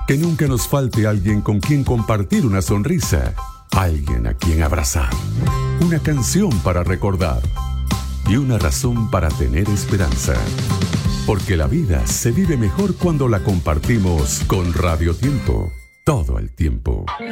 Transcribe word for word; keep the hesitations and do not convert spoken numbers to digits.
Que nunca nos falte alguien con quien compartir una sonrisa, alguien a quien abrazar, una canción para recordar y una razón para tener esperanza. Porque la vida se vive mejor cuando la compartimos con Radio Tiempo, todo el tiempo.